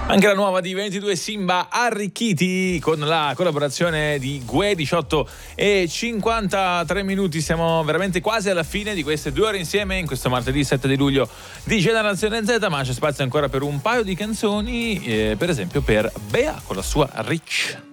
Anche la nuova di 22 Simba arricchiti con la collaborazione di Gue, 18 e 53 minuti. Siamo veramente quasi alla fine di queste 2 ore insieme in questo martedì 7 di luglio di Generazione Z, ma c'è spazio ancora per un paio di canzoni, per esempio per Bea con la sua Rich.